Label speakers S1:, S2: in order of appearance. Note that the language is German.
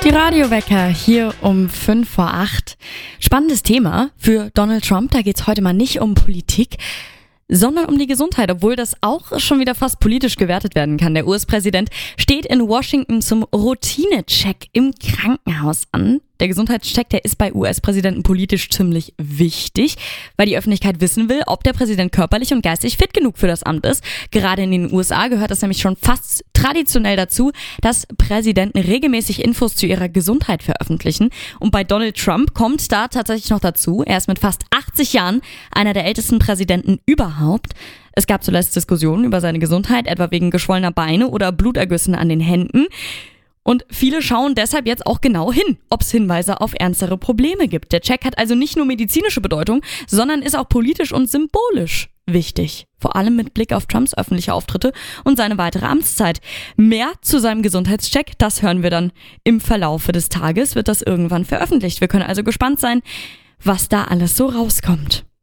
S1: Die Radiowecker hier um 7:55. Spannendes Thema für Donald Trump. Da geht's heute mal nicht um Politik, sondern um die Gesundheit, obwohl das auch schon wieder fast politisch gewertet werden kann. Der US-Präsident steht in Washington zum Routinecheck im Krankenhaus an. Der Gesundheitscheck, der ist bei US-Präsidenten politisch ziemlich wichtig, weil die Öffentlichkeit wissen will, ob der Präsident körperlich und geistig fit genug für das Amt ist. Gerade in den USA gehört es nämlich schon fast traditionell dazu, dass Präsidenten regelmäßig Infos zu ihrer Gesundheit veröffentlichen. Und bei Donald Trump kommt da tatsächlich noch dazu. Er ist mit fast 80 Jahren einer der ältesten Präsidenten überhaupt. Es gab zuletzt Diskussionen über seine Gesundheit, etwa wegen geschwollener Beine oder Blutergüssen an den Händen. Und viele schauen deshalb jetzt auch genau hin, ob es Hinweise auf ernstere Probleme gibt. Der Check hat also nicht nur medizinische Bedeutung, sondern ist auch politisch und symbolisch wichtig. Vor allem mit Blick auf Trumps öffentliche Auftritte und seine weitere Amtszeit. Mehr zu seinem Gesundheitscheck, das hören wir dann im Verlaufe des Tages, wird das irgendwann veröffentlicht. Wir können also gespannt sein, was da alles so rauskommt.